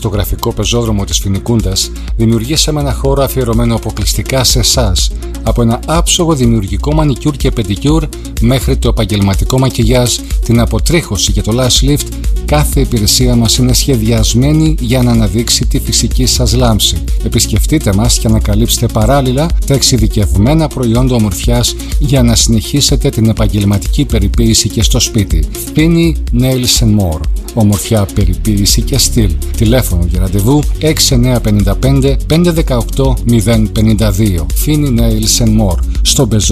στο γραφικό πεζόδρομο της Φοινικούντας, δημιουργήσαμε ένα χώρο αφιερωμένο αποκλειστικά σε εσάς. Από ένα άψογο δημιουργικό μανικιούρ και πεντικιούρ μέχρι το επαγγελματικό μακιγιάζ, την αποτρίχωση και το lash lift, κάθε υπηρεσία μας είναι σχεδιασμένη για να αναδείξει τη φυσική σας λάμψη. Επισκεφτείτε μας και ανακαλύψτε παράλληλα τα εξειδικευμένα προϊόντα ομορφιάς για να συνεχίσετε την επαγγελματική περιποίηση και στο σπίτι. Fini Nails & More. Ομορφιά, περιποίηση και στυλ. Τηλέφωνο για ραντεβού 6955 518 052. Fini Nails & More. Στο